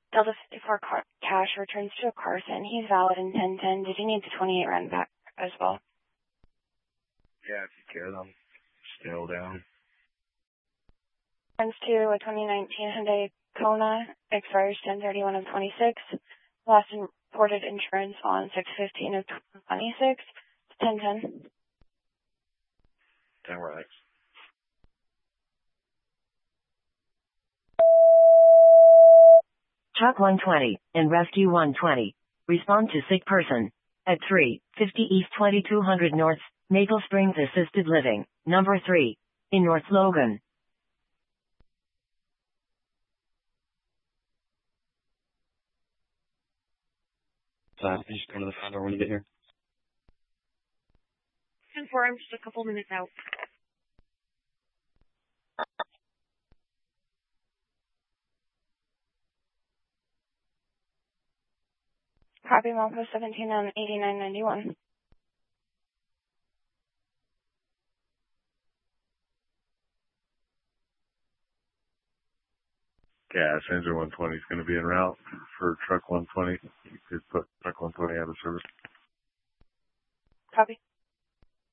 Delta 54 cash returns to Carson. He's valid in 1010. Did you need the 28 rand back as well? Yeah, if you care, I'm still down. Returns to a 2019 Hyundai Kona. Expires 1031 of 26. Last imported insurance on 615 of 26. 1010. 10 right. Truck 120 and Rescue 120. Respond to sick person. At 350 East 2200 North, Maple Springs Assisted Living, number 3. In North Logan. You just come to the front door when you get here. 10-4, I'm just a couple minutes out. Copy Malco 17 on 8991. Gas engine 120 is going to be en route for truck 120. You could put truck 120 out of service. Copy.